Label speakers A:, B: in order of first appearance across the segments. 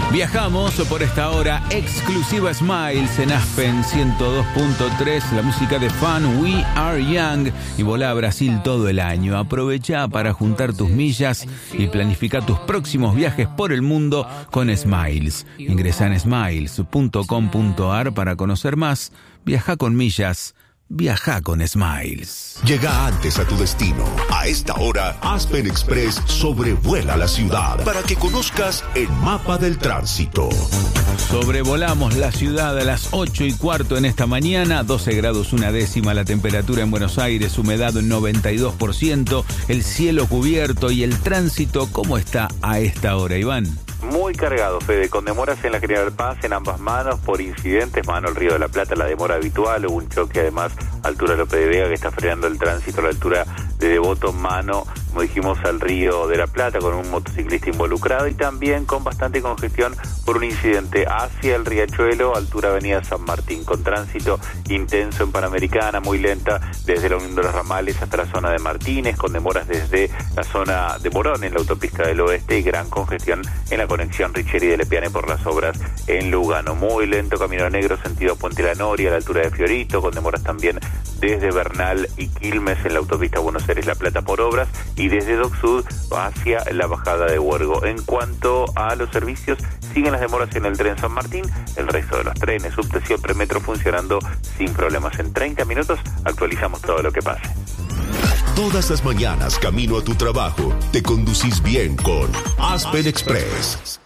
A: Viajamos por esta hora exclusiva Smiles en Aspen 102.3, la música de Fun We Are Young, y volá a Brasil todo el año. Aprovecha para juntar tus millas y planifica tus próximos viajes por el mundo con Smiles. Ingresa en smiles.com.ar para conocer más. Viaja con millas. Viaja con Smiles.
B: Llega antes a tu destino. A esta hora, Aspen Express sobrevuela la ciudad para que conozcas el mapa del tránsito.
A: Sobrevolamos la ciudad a las 8:15 en esta mañana. 12 grados 1 la temperatura en Buenos Aires, humedad 92%, el cielo cubierto y el tránsito, ¿cómo está a esta hora, Iván?
C: Muy cargado, Fede, con demoras en la General Paz en ambas manos por incidentes, mano al Río de la Plata, la demora habitual, hubo un choque además altura López de Vega que está frenando el tránsito a la altura de Devoto, mano, como dijimos, al Río de la Plata con un motociclista involucrado y también con bastante congestión por un incidente hacia el Riachuelo, altura Avenida San Martín, con tránsito intenso en Panamericana, muy lenta desde la Unión de los Ramales hasta la zona de Martínez, con demoras desde la zona de Morón en la autopista del Oeste y gran congestión en la conexión Richeri de Lepiane por las obras en Lugano. Muy lento Camino Negro sentido Puente La Noria a la altura de Fiorito, con demoras también desde Bernal y Quilmes en la autopista Buenos Aires La Plata por obras y desde Dock Sud hacia la bajada de Huergo. En cuanto a los servicios, siguen las demoras en el tren San Martín, el resto de los trenes, subte siempre metro funcionando sin problemas. En 30 minutos actualizamos todo lo que pase.
B: Todas las mañanas, camino a tu trabajo, te conducís bien con Aspen Express.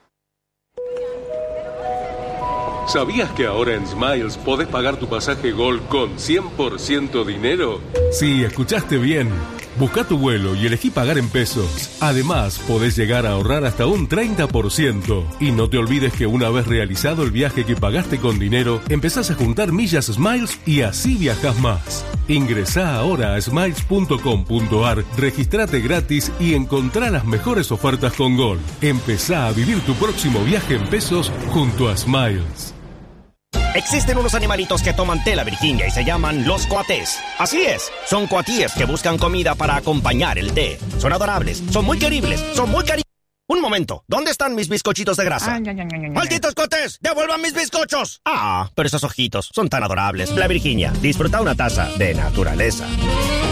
D: ¿Sabías que ahora en Smiles podés pagar tu pasaje Gol con 100% dinero? Sí, escuchaste bien. Busca tu vuelo y elegí pagar en pesos. Además, podés llegar a ahorrar hasta un 30%. Y no te olvides que una vez realizado el viaje que pagaste con dinero, empezás a juntar millas Smiles y así viajás más. Ingresá ahora a smiles.com.ar, registrate gratis y encontrá las mejores ofertas con Gol. Empezá a vivir tu próximo viaje en pesos junto a Smiles.
E: Existen unos animalitos que toman té la Virginia y se llaman los coatés. Así es, son coatíes que buscan comida para acompañar el té. Son adorables, son muy queribles, son muy cariñosos. Un momento, ¿dónde están mis bizcochitos de grasa? ¡Malditos coatés! ¡Devuelvan mis bizcochos! Ah, pero esos ojitos son tan adorables. La Virginia, disfruta una taza de naturaleza.